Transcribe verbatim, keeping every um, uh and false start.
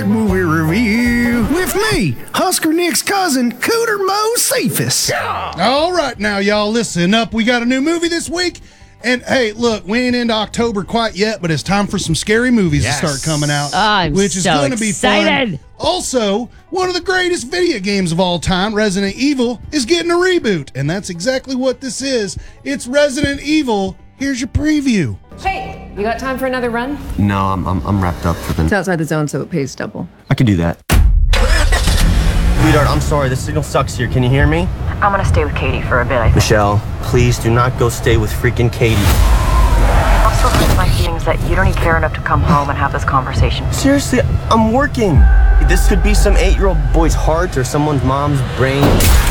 movie review with me, Husker Nick's cousin, Cooter Mo Cephas. All right, now, y'all, listen up. We got a new movie this week. And, hey, look, we ain't into October quite yet, but it's time for some scary movies yes. to start coming out. I'm which is so going to be excited. fun. Also, one of the greatest video games of all time, Resident Evil, is getting a reboot. And that's exactly what this is. It's Resident Evil. Here's your preview. Hey, you got time for another run? No, I'm, I'm, I'm wrapped up for the... It's outside the zone, so it pays double. I can do that. Sweetheart, I'm sorry. The signal sucks here. Can you hear me? I'm gonna stay with Katie for a bit, I think. Michelle, please do not go stay with freaking Katie. I'm so hurt my feelings that you don't even care enough to come home and have this conversation. Seriously, I'm working. This could be some eight-year-old boy's heart or someone's mom's brain.